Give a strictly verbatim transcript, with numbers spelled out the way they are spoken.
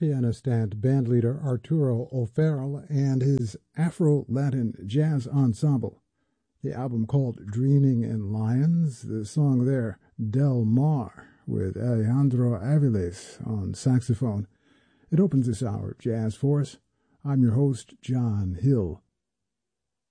pianist and bandleader Arturo O'Farrell and his Afro-Latin jazz ensemble. The album called Dreaming in Lions, the song there, Del Mar, with Alejandro Aviles on saxophone. It opens this hour of Jazz for us. I'm your host, John Hill.